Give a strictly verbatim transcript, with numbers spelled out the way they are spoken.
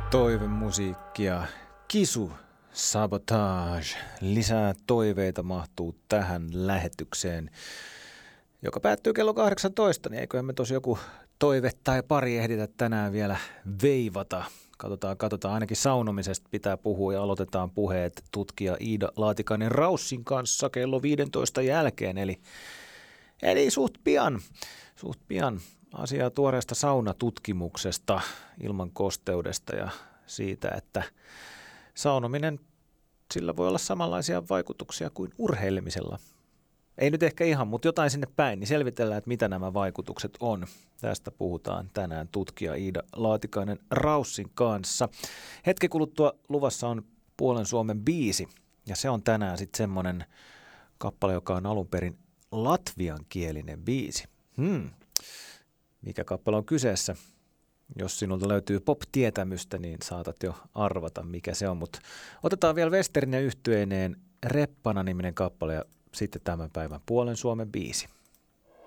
Toivemusiikkia. Kisu, Sabotage. Lisää toiveita mahtuu tähän lähetykseen, joka päättyy kello kahdeksantoista. Niin eiköhän me tosi joku toive tai pari ehditä tänään vielä veivata. Katsotaan, katsotaan. Ainakin saunomisesta pitää puhua ja aloitetaan puheet tutkija Iida Laatikainen-Raussin kanssa kello viidentoista jälkeen. Eli, eli suht pian, suht pian asiaa tuoreesta saunatutkimuksesta, ilman kosteudesta ja siitä, että saunominen, sillä voi olla samanlaisia vaikutuksia kuin urheilemisella. Ei nyt ehkä ihan, mutta jotain sinne päin, niin selvitellään, että mitä nämä vaikutukset on. Tästä puhutaan tänään tutkija Iida Laatikainen-Raussin kanssa. Hetken kuluttua luvassa on Puolen Suomen biisi, ja se on tänään sitten semmoinen kappale, joka on alun perin latviankielinen biisi. Hmm. Mikä kappale on kyseessä? Jos sinulta löytyy pop-tietämystä, niin saatat jo arvata, mikä se on. Mutta otetaan vielä Westerinen yhtyeineen Reppana-niminen kappale ja sitten tämän päivän Puolen Suomen biisi.